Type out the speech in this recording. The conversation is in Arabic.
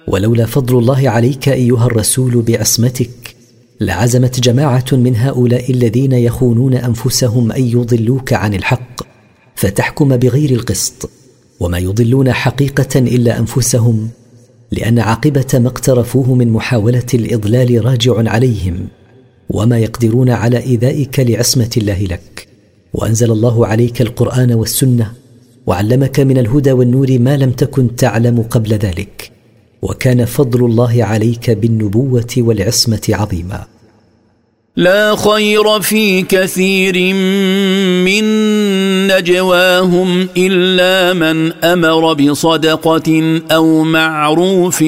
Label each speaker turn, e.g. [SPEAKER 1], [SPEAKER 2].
[SPEAKER 1] ولولا فضل الله عليك أيها الرسول بعصمتك لعزمت جماعة من هؤلاء الذين يخونون أنفسهم أن يضلوك عن الحق فتحكم بغير القسط، وما يضلون حقيقة إلا أنفسهم، لأن عاقبة ما اقترفوه من محاولة الإضلال راجع عليهم، وما يقدرون على إيذائك لعصمة الله لك. وأنزل الله عليك القرآن والسنة وعلمك من الهدى والنور ما لم تكن تعلم قبل ذلك، وكان فضل الله عليك بالنبوة والعصمة عظيما.
[SPEAKER 2] لا خير في كثير من نجواهم إلا من أمر بصدقة أو معروف